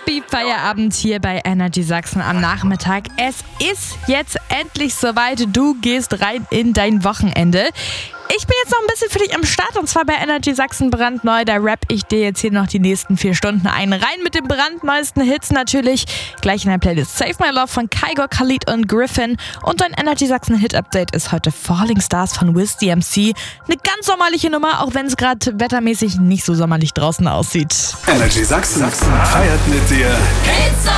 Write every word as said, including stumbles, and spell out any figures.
Happy Feierabend hier bei Energy Sachsen am Nachmittag. Es ist jetzt endlich soweit. Du gehst rein in dein Wochenende. Ich bin jetzt noch ein bisschen für dich am Start und zwar bei Energy Sachsen brandneu. Da rapp ich dir jetzt hier noch die nächsten vier Stunden ein. Rein mit den brandneuesten Hits natürlich. Gleich in der Playlist Save My Love von Kygo, Khalid und Griffin. Und dein Energy Sachsen Hit Update ist heute Falling Stars von Wiz D M C. Eine ganz sommerliche Nummer, auch wenn es gerade wettermäßig nicht so sommerlich draußen aussieht. Energy Sachsen feiert mit dir. It's